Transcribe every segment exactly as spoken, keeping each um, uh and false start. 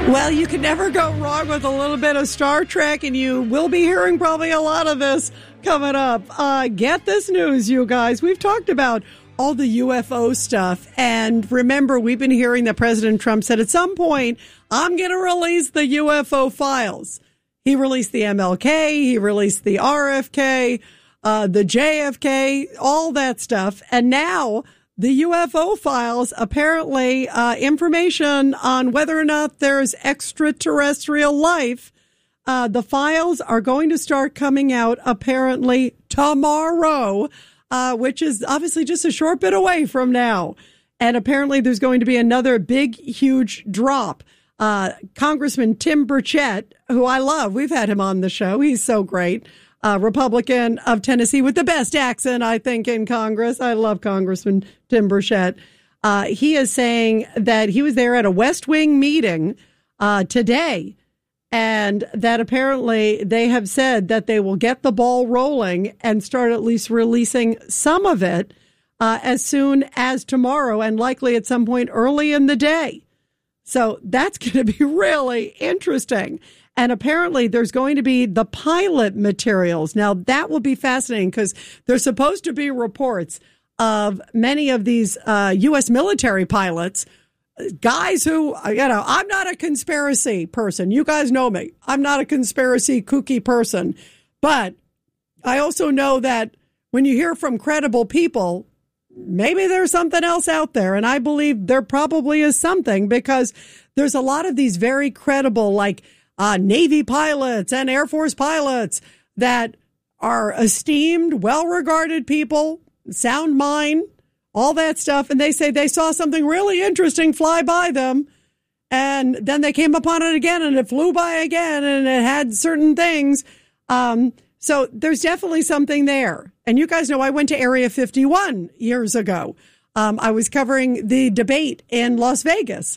Well, you can never go wrong with a little bit of Star Trek, and you will be hearing probably a lot of this coming up. Uh, get this news, you guys. We've talked about all the U F O stuff, and remember, we've been hearing that President Trump said at some point, I'm going to release the U F O files. He released the M L K, he released the R F K, uh, the J F K, all that stuff, and now the U F O files, apparently uh, information on whether or not there's extraterrestrial life. Uh, the files are going to start coming out apparently tomorrow, uh, which is obviously just a short bit away from now. And apparently there's going to be another big, huge drop. Uh, Congressman Tim Burchett, who I love, we've had him on the show. He's so great. Uh, Republican of Tennessee with the best accent, I think, in Congress. I love Congressman Tim Burchett. Uh, he is saying that he was there at a West Wing meeting uh, today, and that apparently they have said that they will get the ball rolling and start at least releasing some of it uh, as soon as tomorrow, and likely at some point early in the day. So that's going to be really interesting. And apparently there's going to be the pilot materials. Now, that will be fascinating because there's supposed to be reports of many of these uh, U S military pilots, guys who, you know, I'm not a conspiracy person. You guys know me. I'm not a conspiracy kooky person. But I also know that when you hear from credible people, maybe there's something else out there. And I believe there probably is something, because there's a lot of these very credible, like, Uh, Navy pilots and Air Force pilots that are esteemed, well-regarded people, sound mind, all that stuff. And they say they saw something really interesting fly by them. And then they came upon it again, and it flew by again, and it had certain things. Um, so there's definitely something there. And you guys know I went to Area fifty-one years ago. Um, I was covering the debate in Las Vegas.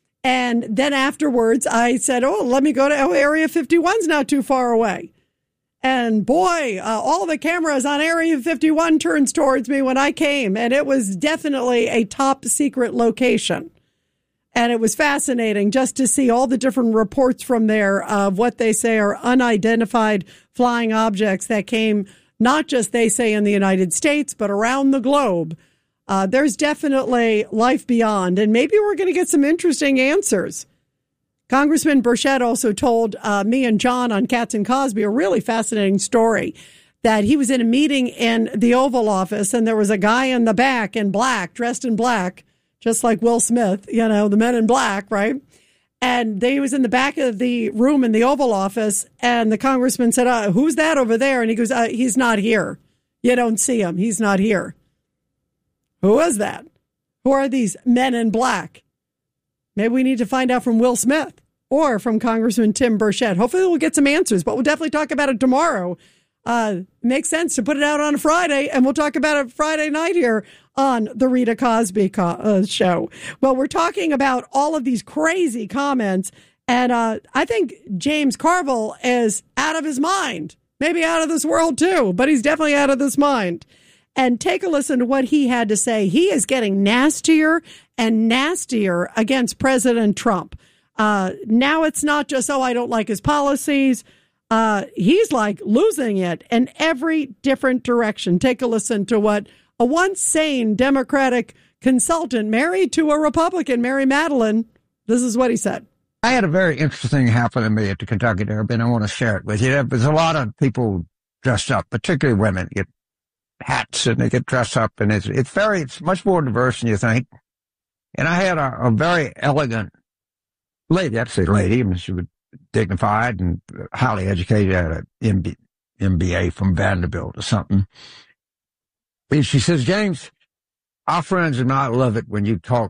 And then afterwards, I said, oh, let me go to Area fifty-one's not too far away. And boy, uh, all the cameras on Area fifty-one turns towards me when I came. And it was definitely a top secret location. And it was fascinating just to see all the different reports from there of what they say are unidentified flying objects that came, not just, they say, in the United States, but around the globe. Uh, there's definitely life beyond, and maybe we're going to get some interesting answers. Congressman Burchett also told uh, me and John on Katz and Cosby a really fascinating story, that he was in a meeting in the Oval Office, and there was a guy in the back in black, dressed in black, just like Will Smith, you know, the Men in Black, right? And they, he was in the back of the room in the Oval Office, and the congressman said, uh, who's that over there? And he goes, uh, he's not here. You don't see him. He's not here. Who is that? Who are these men in black? Maybe we need to find out from Will Smith or from Congressman Tim Burchett. Hopefully we'll get some answers, but we'll definitely talk about it tomorrow. Uh, makes sense to put it out on a Friday, and we'll talk about it Friday night here on the Rita Cosby co- uh, show. Well, we're talking about all of these crazy comments, and uh, I think James Carville is out of his mind. Maybe out of this world too, but he's definitely out of this mind. And take a listen to what he had to say. He is getting nastier and nastier against President Trump. Uh, now it's not just, oh, I don't like his policies. Uh, he's like losing it in every different direction. Take a listen to what a once sane Democratic consultant married to a Republican, Mary Madeline, this is what he said. I had a very interesting thing happen to me at the Kentucky Derby, and I want to share it with you. There's a lot of people dressed up, particularly women, get hats and they get dressed up, and it's it's very it's much more diverse than you think. And I had a, a very elegant lady, I'd say lady, I mean, she was dignified and highly educated, at an M B A from Vanderbilt or something. And she says, James, our friends and I love it when you talk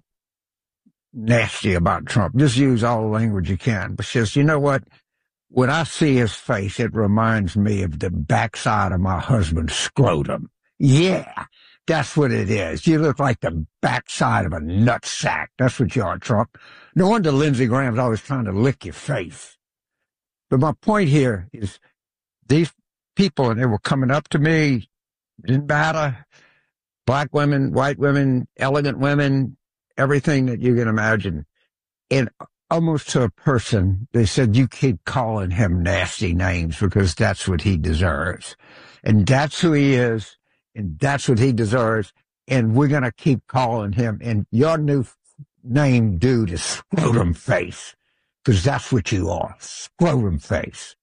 nasty about Trump. Just use all the language you can. But she says, you know what? When I see his face, it reminds me of the backside of my husband's scrotum. Yeah, that's what it is. You look like the backside of a nutsack. That's what you are, Trump. No wonder Lindsey Graham's always trying to lick your face. But my point here is these people, and they were coming up to me, didn't matter, black women, white women, elegant women, everything that you can imagine. And almost to a person. They said, you keep calling him nasty names because that's what he deserves. And that's who he is. And that's what he deserves. And we're going to keep calling him. And your new name, dude, is Scrotum Face. Because that's what you are. Scrotum Face.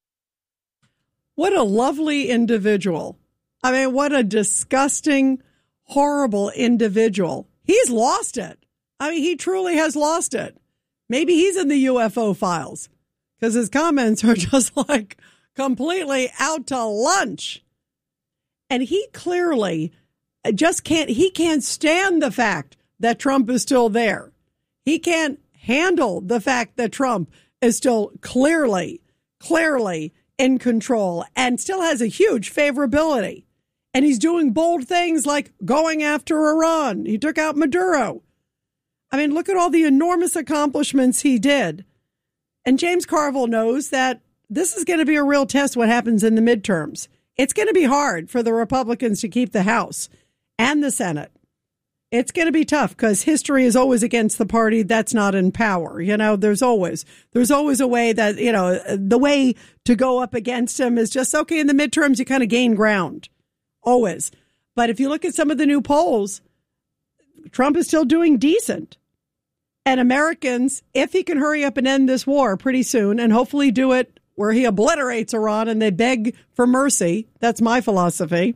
What a lovely individual. I mean, what a disgusting, horrible individual. He's lost it. I mean, he truly has lost it. Maybe he's in the U F O files because his comments are just like completely out to lunch. And he clearly just can't, he can't stand the fact that Trump is still there. He can't handle the fact that Trump is still clearly, clearly in control and still has a huge favorability. And he's doing bold things like going after Iran. He took out Maduro. I mean, look at all the enormous accomplishments he did. And James Carville knows that this is going to be a real test what happens in the midterms. It's going to be hard for the Republicans to keep the House and the Senate. It's going to be tough because history is always against the party that's not in power. You know, there's always, there's always a way that, you know, the way to go up against him is just, okay, in the midterms, you kind of gain ground. Always. But if you look at some of the new polls, Trump is still doing decent. And Americans, if he can hurry up and end this war pretty soon and hopefully do it where he obliterates Iran and they beg for mercy, that's my philosophy,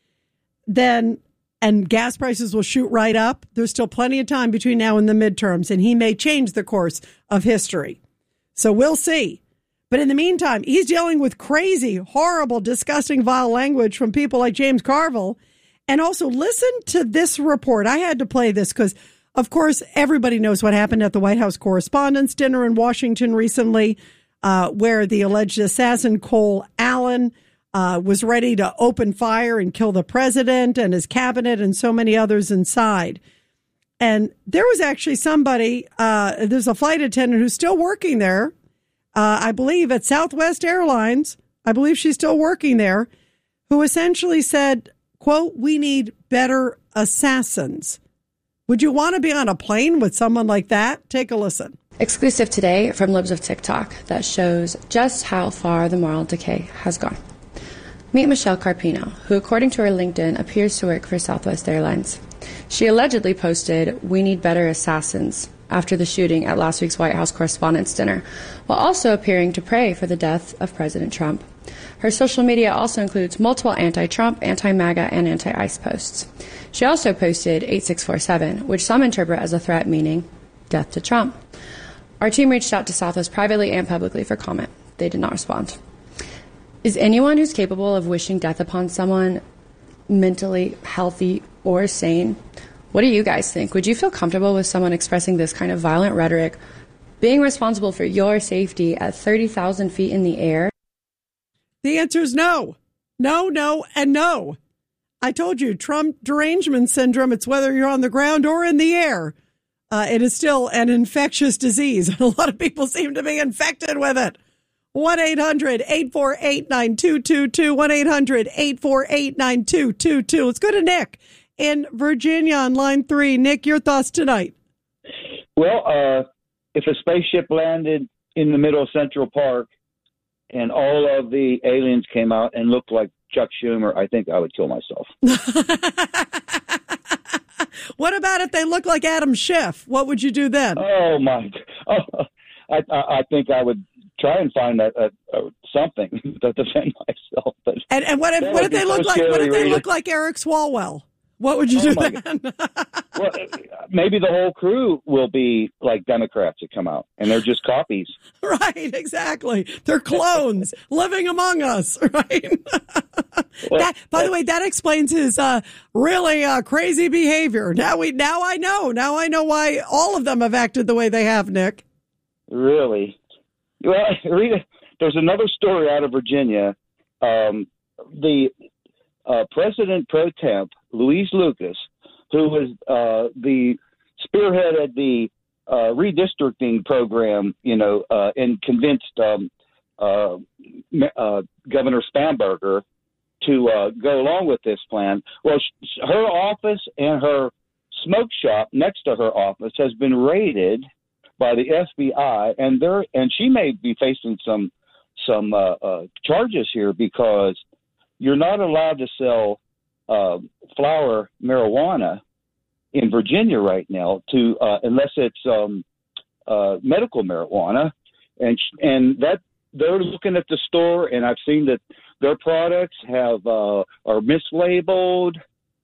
then, and gas prices will shoot right up. There's still plenty of time between now and the midterms, and he may change the course of history. So we'll see. But in the meantime, he's dealing with crazy, horrible, disgusting, vile language from people like James Carville. And also listen to this report. I had to play this because, of course, everybody knows what happened at the White House Correspondents' Dinner in Washington recently, uh, where the alleged assassin Cole Allen uh, was ready to open fire and kill the president and his cabinet and so many others inside. And there was actually somebody, uh, there's a flight attendant who's still working there, uh, I believe at Southwest Airlines. I believe she's still working there, who essentially said, quote, we need better assassins. Would you want to be on a plane with someone like that? Take a listen. Exclusive today from Libs of TikTok that shows just how far the moral decay has gone. Meet Michelle Carpino, who, according to her LinkedIn, appears to work for Southwest Airlines. She allegedly posted, we need better assassins, after the shooting at last week's White House Correspondents' Dinner, while also appearing to pray for the death of President Trump. Her social media also includes multiple anti-Trump, anti-MAGA, and anti-ICE posts. She also posted eight six four seven, which some interpret as a threat meaning death to Trump. Our team reached out to Southwest privately and publicly for comment. They did not respond. Is anyone who's capable of wishing death upon someone mentally healthy or sane? What do you guys think? Would you feel comfortable with someone expressing this kind of violent rhetoric, being responsible for your safety at thirty thousand feet in the air? The answer is no. No, no, and no. I told you, Trump derangement syndrome, it's whether you're on the ground or in the air. Uh, it is still an infectious disease. And a lot of people seem to be infected with it. one eight hundred eight four eight nine two two two. one eight hundred eight four eight nine two two two. Let's go to Nick in Virginia on line three. Nick, your thoughts tonight? Well, uh, if a spaceship landed in the middle of Central Park and all of the aliens came out and looked like Chuck Schumer, I think I would kill myself. What about if they look like Adam Schiff? What would you do then? Oh, my. Oh, I, I, I think I would try and find a, a, a something to defend myself. But and and what if what if they look so like what if they look like Eric Swalwell? What would you oh do then? Well, maybe the whole crew will be like Democrats that come out, and they're just copies. Right, exactly. They're clones living among us, right? Well, that, by the way, that explains his uh, really uh, crazy behavior. Now we, now I know. Now I know why all of them have acted the way they have, Nick. Really? Well, Rita, there's another story out of Virginia. Um, the uh, President pro temp, Louise Lucas, who was uh, the spearheaded the uh, redistricting program, you know, uh, and convinced um, uh, uh, Governor Spanberger to uh, go along with this plan. Well, sh- her office and her smoke shop next to her office has been raided by the F B I, and they're and she may be facing some some uh, uh, charges here because you're not allowed to sell uh, flower marijuana in Virginia right now to uh, unless it's um, uh, medical marijuana, and and that they're looking at the store, and I've seen that their products have uh, are mislabeled.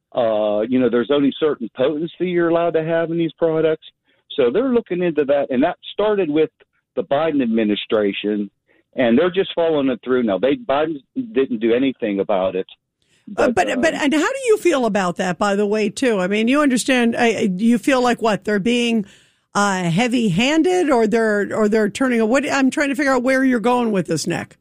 Uh, you know, there's only certain potency you're allowed to have in these products. So they're looking into that, and that started with the Biden administration, and they're just following it through now. They Biden didn't do anything about it. But, uh, but, uh, but and how do you feel about that, by the way, too? I mean, you understand, uh, do you feel like what, they're being uh, heavy-handed, or they're or they're turning, what? I'm trying to figure out where you're going with this, Nick.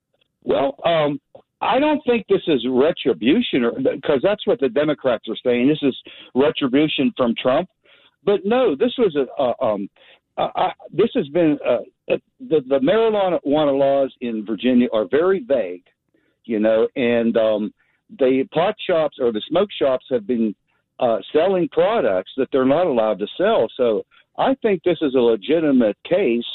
Well, um, I don't think this is retribution, because that's what the Democrats are saying. This is retribution from Trump. But no, this was a, uh, um, uh, I, this has been, uh, the, the marijuana laws in Virginia are very vague, you know, and um, the pot shops or the smoke shops have been uh, selling products that they're not allowed to sell. So I think this is a legitimate case.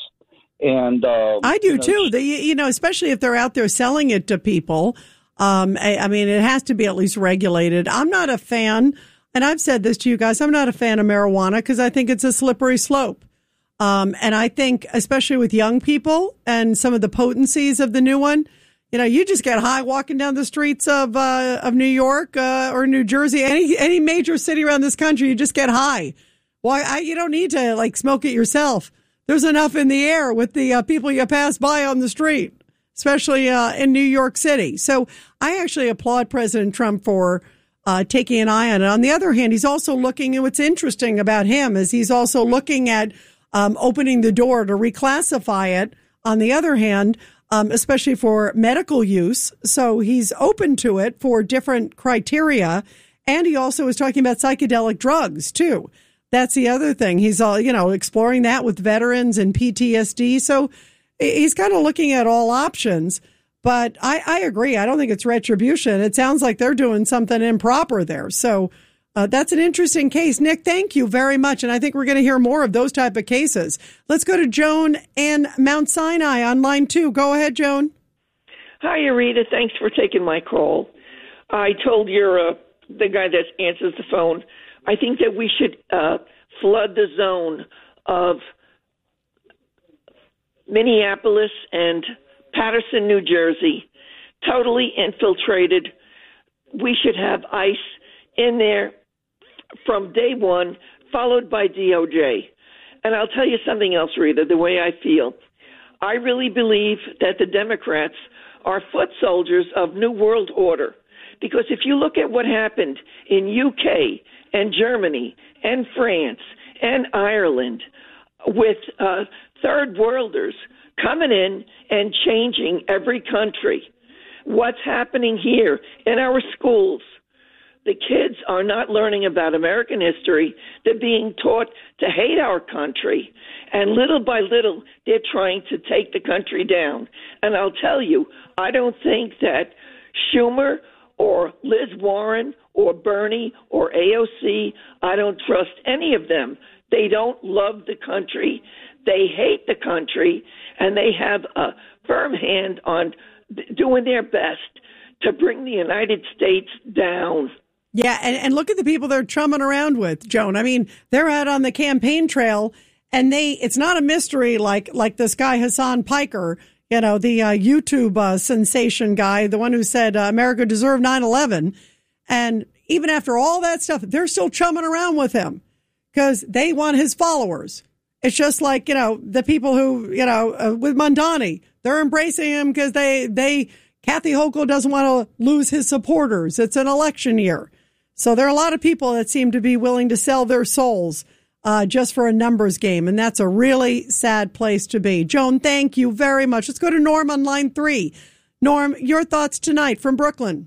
And uh, I do, you know, too. The, you know, especially if they're out there selling it to people. Um, I, I mean, it has to be at least regulated. I'm not a fan, and I've said this to you guys, I'm not a fan of marijuana because I think it's a slippery slope. Um, and I think, especially with young people and some of the potencies of the new one, you know, you just get high walking down the streets of uh, of New York uh, or New Jersey, any any major city around this country, you just get high. Why? I, you don't need to like smoke it yourself. There's enough in the air with the uh, people you pass by on the street, especially uh, in New York City. So I actually applaud President Trump for uh, taking an eye on it. On the other hand, he's also looking at what's interesting about him is he's also looking at um, opening the door to reclassify it. On the other hand, um, especially for medical use. So he's open to it for different criteria. And he also is talking about psychedelic drugs, too. That's the other thing. He's all, you know, exploring that with veterans and P T S D. So he's kind of looking at all options. But I, I agree. I don't think it's retribution. It sounds like they're doing something improper there. So uh, that's an interesting case. Nick, thank you very much. And I think we're going to hear more of those type of cases. Let's go to Joan and Mount Sinai on line two. Go ahead, Joan. Hi, Rita. Thanks for taking my call. I told your uh, the guy that answers the phone, I think that we should uh, flood the zone of Minneapolis and Paterson, New Jersey, totally infiltrated. We should have ICE in there from day one, followed by D O J. And I'll tell you something else, Rita, the way I feel. I really believe that the Democrats are foot soldiers of New World Order. Because if you look at what happened in U K and Germany and France and Ireland with uh, third worlders coming in and changing every country, what's happening here in our schools, the kids are not learning about American history. They're being taught to hate our country. And little by little, they're trying to take the country down. And I'll tell you, I don't think that Schumer or Liz Warren or Bernie or A O C, I don't trust any of them. They don't love the country. They hate the country, and they have a firm hand on doing their best to bring the United States down. Yeah, and, and look at the people they're chumming around with, Joan. I mean, they're out on the campaign trail, and they it's not a mystery like like this guy Hassan Piker, you know, the uh, YouTube uh, sensation guy, the one who said uh, America deserved nine eleven. And even after all that stuff, they're still chumming around with him because they want his followers. It's just like, you know, the people who, you know, uh, with Mondani, they're embracing him because they, they, Kathy Hochul doesn't want to lose his supporters. It's an election year. So there are a lot of people that seem to be willing to sell their souls uh, just for a numbers game. And that's a really sad place to be. Joan, thank you very much. Let's go to Norm on line three. Norm, your thoughts tonight from Brooklyn.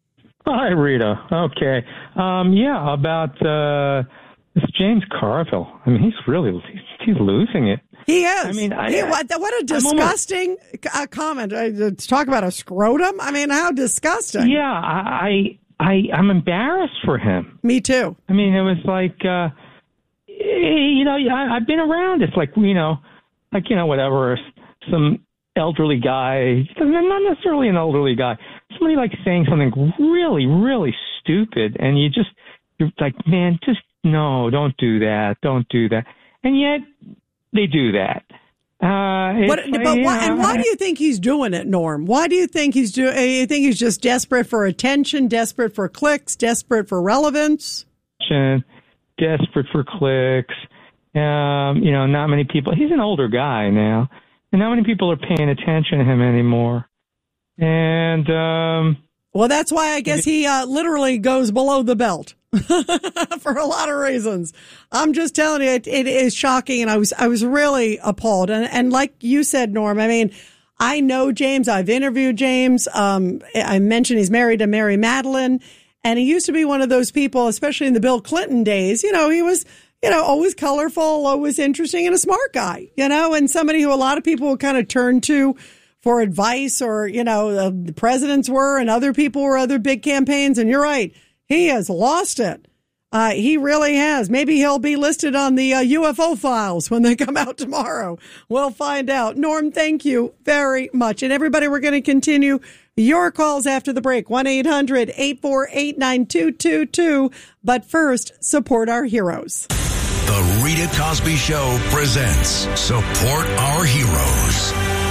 Hi, Rita. Okay. Um, yeah, about uh, this James Carville. I mean, he's really he's, he's losing it. He is. I mean, I, he, what, what a disgusting almost, comment. Uh, talk about a scrotum. I mean, how disgusting. Yeah, I, I, I'm embarrassed for him. Me too. I mean, it was like, uh, you know, I, I've been around. It's like, you know, like, you know, whatever, some elderly guy, not necessarily an elderly guy, somebody like saying something really, really stupid. And you just, you're like, man, just no, don't do that. Don't do that. And yet they do that. Uh, but but yeah, why, and why do you think he's doing it, Norm? Why do you think he's doing? You think he's just desperate for attention, desperate for clicks, desperate for relevance? Desperate for clicks. Um, you know, not many people. He's an older guy now, and not many people are paying attention to him anymore. And um, well, that's why I guess he uh, literally goes below the belt. For a lot of reasons. I'm just telling you, it, it is shocking. And I was, I was really appalled. And, and like you said, Norm, I mean, I know James. I've interviewed James. Um, I mentioned he's married to Mary Madeline, and he used to be one of those people, especially in the Bill Clinton days. You know, he was, you know, always colorful, always interesting, and a smart guy, you know, and somebody who a lot of people would kind of turn to for advice, or, you know, uh, the presidents were, and other people were other big campaigns. And you're right. He has lost it. Uh, he really has. Maybe he'll be listed on the uh, U F O files when they come out tomorrow. We'll find out. Norm, thank you very much. And everybody, we're going to continue your calls after the break. one eight hundred eight four eight nine two two two. But first, support our heroes. The Rita Cosby Show presents Support Our Heroes.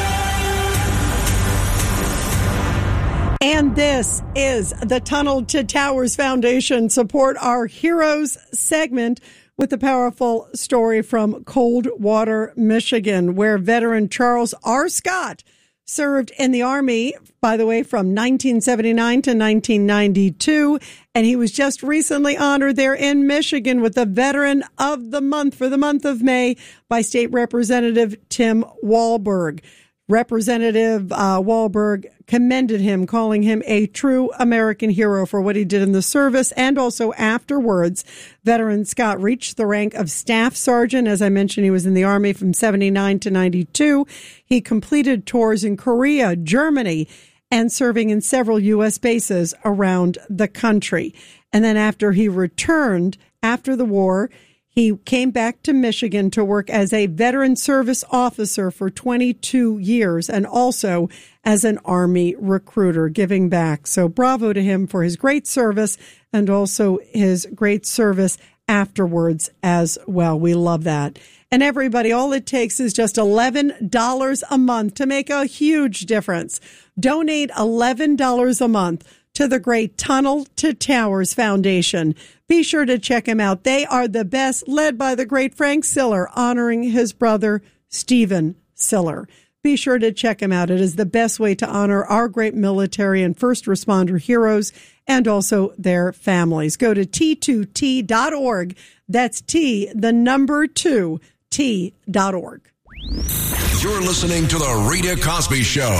And this is the Tunnel to Towers Foundation Support Our Heroes segment with the powerful story from Coldwater, Michigan, where veteran Charles R. Scott served in the Army, by the way, from nineteen seventy-nine to nineteen ninety-two. And he was just recently honored there in Michigan with the Veteran of the Month for the month of May by State Representative Tim Walberg. Representative uh, Walberg commended him, calling him a true American hero for what he did in the service. And also afterwards, veteran Scott reached the rank of Staff Sergeant. As I mentioned, he was in the Army from seventy-nine to ninety-two. He completed tours in Korea, Germany, and serving in several U S bases around the country. And then after he returned after the war, he came back to Michigan to work as a veteran service officer for twenty-two years and also as an Army recruiter, giving back. So bravo to him for his great service and also his great service afterwards as well. We love that. And everybody, all it takes is just eleven dollars a month to make a huge difference. Donate eleven dollars a month to the great Tunnel to Towers Foundation. Be sure to check them out. They are the best, led by the great Frank Siller, honoring his brother, Stephen Siller. Be sure to check them out. It is the best way to honor our great military and first responder heroes and also their families. Go to T two T dot org. That's T, the number two, T dot org. You're listening to The Rita Cosby Show.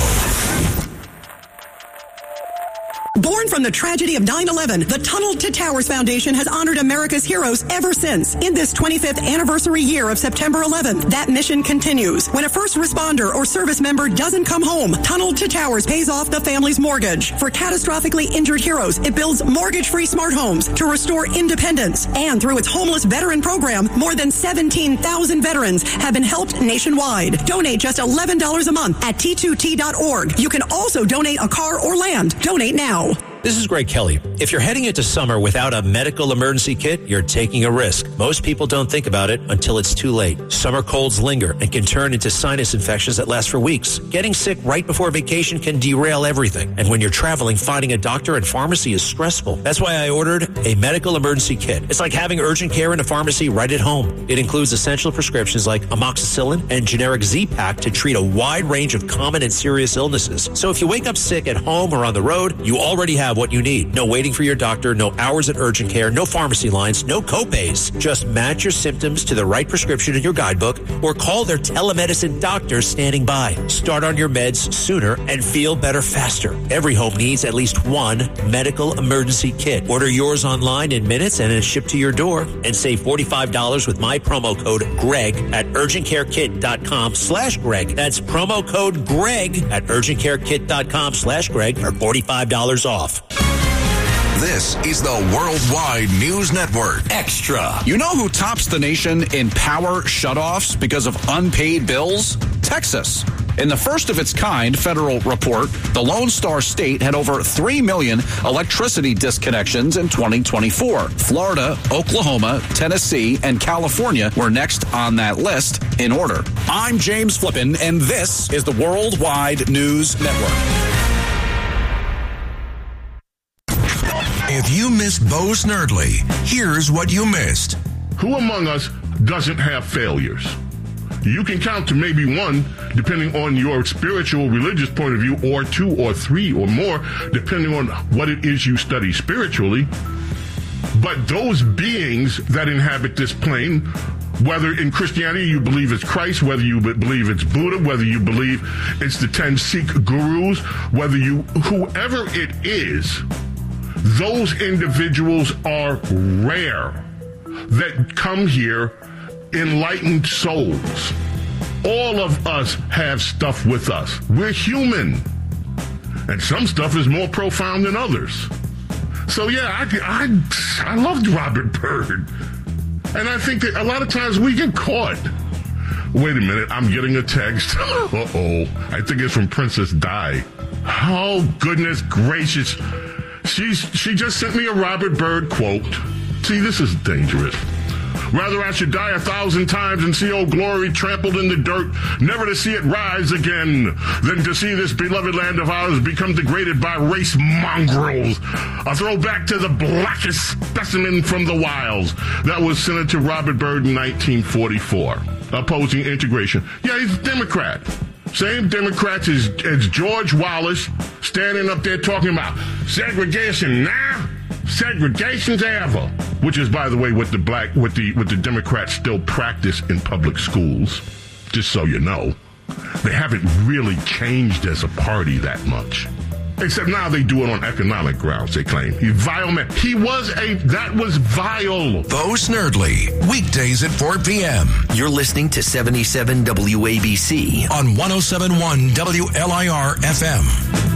Born from the tragedy of nine eleven, the Tunnel to Towers Foundation has honored America's heroes ever since. In this twenty-fifth anniversary year of September eleventh, that mission continues. When a first responder or service member doesn't come home, Tunnel to Towers pays off the family's mortgage. For catastrophically injured heroes, it builds mortgage-free smart homes to restore independence. And through its homeless veteran program, more than seventeen thousand veterans have been helped nationwide. Donate just eleven dollars a month at T two T dot org. You can also donate a car or land. Donate now. This is Greg Kelly. If you're heading into summer without a medical emergency kit, you're taking a risk. Most people don't think about it until it's too late. Summer colds linger and can turn into sinus infections that last for weeks. Getting sick right before vacation can derail everything. And when you're traveling, finding a doctor and pharmacy is stressful. That's why I ordered a medical emergency kit. It's like having urgent care in a pharmacy right at home. It includes essential prescriptions like amoxicillin and generic Z-Pak to treat a wide range of common and serious illnesses. So if you wake up sick at home or on the road, you already have what you need. No waiting for your doctor, no hours at urgent care, no pharmacy lines, no copays. Just match your symptoms to the right prescription in your guidebook or call their telemedicine doctor standing by. Start on your meds sooner and feel better faster. Every home needs at least one medical emergency kit. Order yours online in minutes and it's shipped to your door. And save forty-five dollars with my promo code GREG at urgentcarekit.com slash Greg. That's promo code GREG at urgentcarekit.com slash Greg for forty-five dollars off. This is the Worldwide News Network. Extra. You know who tops the nation in power shutoffs because of unpaid bills? Texas. In the first of its kind federal report, the Lone Star State had over three million electricity disconnections in twenty twenty-four. Florida, Oklahoma, Tennessee, and California were next on that list in order. I'm James Flippin, and this is the Worldwide News Network. If you missed Bo Snerdley, here's what you missed. Who among us doesn't have failures? You can count to maybe one, depending on your spiritual, religious point of view, or two or three or more, depending on what it is you study spiritually. But those beings that inhabit this plane, whether in Christianity you believe it's Christ, whether you believe it's Buddha, whether you believe it's the ten Sikh gurus, whether you, whoever it is, those individuals are rare that come here enlightened souls. All of us have stuff with us. We're human. And some stuff is more profound than others. So yeah, I, I, I loved Robert Byrd. And I think that a lot of times we get caught. Wait a minute, I'm getting a text. Uh-oh. I think it's from Princess Di. Oh, goodness gracious. She's, she just sent me a Robert Byrd quote. See, this is dangerous. Rather I should die a thousand times and see old glory trampled in the dirt, never to see it rise again, than to see this beloved land of ours become degraded by race mongrels. A throwback to the blackest specimen from the wilds. That was Senator Robert Byrd in nineteen forty-four, opposing integration. Yeah, he's a Democrat. Same Democrats as, as George Wallace, standing up there talking about segregation now, segregation's ever. Which is, by the way, what the black, what the, what the Democrats still practice in public schools. Just so you know, they haven't really changed as a party that much. Except now they do it on economic grounds, they claim. He's vile man. He was a, that was vile. Bo Snerdley, weekdays at four p.m. You're listening to seventy-seven W A B C on one oh seven point one W L I R F M.